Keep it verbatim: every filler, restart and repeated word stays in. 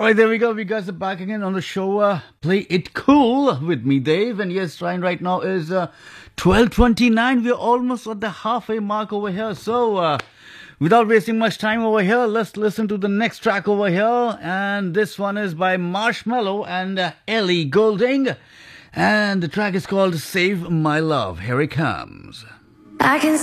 Alright, there we go. We guys are back again on the show. Uh, play it cool with me, Dave. And yes, time right now is uh, twelve twenty-nine. We're almost at the halfway mark over here. So, uh, without wasting much time over here, let's listen to the next track over here. And this one is by Marshmello and uh, Ellie Goulding. And the track is called Save My Love. Here it comes. I can